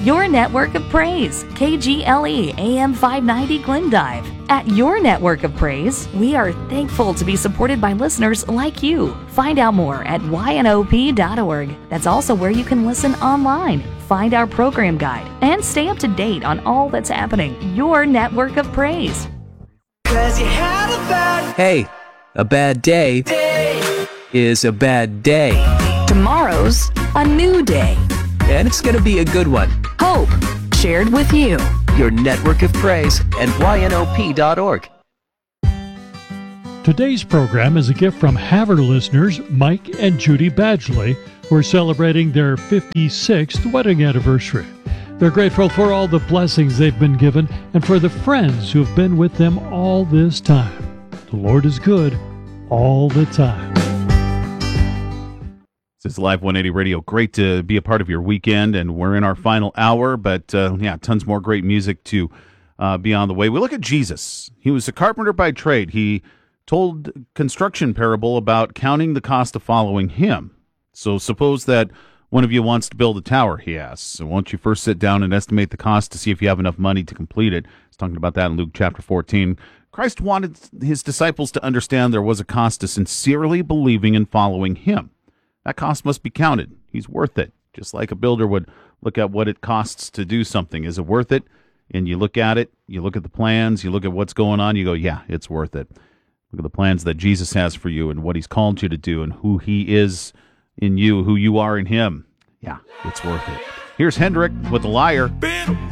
Your network of praise, KGLE AM 590 Glendive. At Your Network of Praise, we are thankful to be supported by listeners like you. Find out more at ynop.org. That's also where you can listen online, find our program guide, and stay up to date on all that's happening. Your Network of Praise. Hey, a bad day is a bad day. Tomorrow's a new day. And it's going to be a good one. Hope shared with you. Your Network of Praise and ynop.org. Today's program is a gift from Haver listeners Mike and Judy Badgley, who are celebrating their 56th wedding anniversary. They're grateful for all the blessings they've been given and for the friends who have been with them all this time. The Lord is good all the time. This is Live 180 Radio. Great to be a part of your weekend, and we're in our final hour, but tons more great music to be on the way. We look at Jesus. He was a carpenter by trade. He told construction parable about counting the cost of following him. So suppose that one of you wants to build a tower, he asks. So won't you first sit down and estimate the cost to see if you have enough money to complete it? He's talking about that in Luke chapter 14. Christ wanted his disciples to understand there was a cost to sincerely believing and following him. That cost must be counted. He's worth it. Just like a builder would look at what it costs to do something. Is it worth it? And you look at it, you look at the plans, you look at what's going on, you go, yeah, it's worth it. Look at the plans that Jesus has for you and what he's called you to do and who he is in you, who you are in him. Yeah, it's worth it. Here's Hendrick with The Liar.